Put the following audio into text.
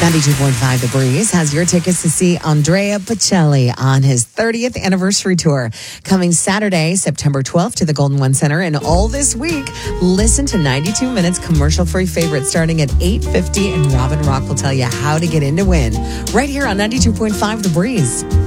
92.5 The Breeze has your tickets to see Andrea Bocelli on his 30th anniversary tour. Coming Saturday, September 12th to the Golden One Center. And all this week, listen to 92 Minutes commercial-free favorites starting at 8:50. And Robin Rock will tell you how to get in to win. Right here on 92.5 The Breeze.